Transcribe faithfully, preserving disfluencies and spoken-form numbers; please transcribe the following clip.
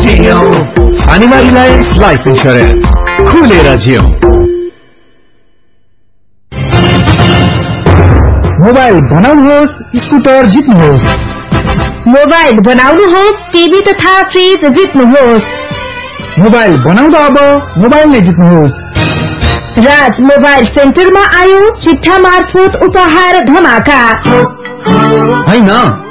जियौ फानिमा Reliance life insurance खुलेर जियौ। Mobile बनाउनुहोस्, scooter जित्नुहोस्। Mobile बनाउनुहोस्, टिभी तथा फ्रिज जित्नुहोस्। मोबाइल बनाउँदा अब मोबाइल नै जित्नुहोस्। राज मोबाइल सेन्टरमा आयो चिट्ठा मार्फत उपहार धमाका। हैन